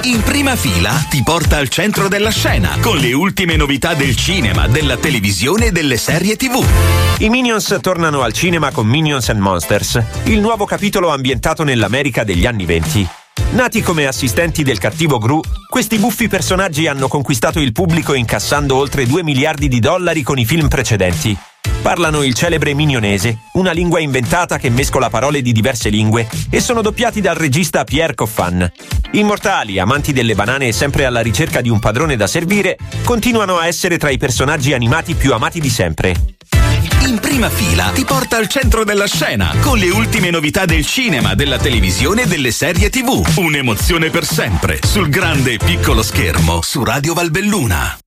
In prima fila ti porta al centro della scena con le ultime novità del cinema, della televisione e delle serie TV. I Minions tornano al cinema con Minions and Monsters, il nuovo capitolo ambientato nell'America degli anni '20. Nati come assistenti del cattivo Gru, questi buffi personaggi hanno conquistato il pubblico incassando oltre $2 miliardi con i film precedenti. Parlano il celebre minionese, una lingua inventata che mescola parole di diverse lingue, e sono doppiati dal regista Pierre Coffin. Immortali, amanti delle banane e sempre alla ricerca di un padrone da servire, continuano a essere tra i personaggi animati più amati di sempre. In prima fila ti porta al centro della scena con le ultime novità del cinema, della televisione e delle serie TV. Un'emozione per sempre sul grande e piccolo schermo su Radio Valbelluna.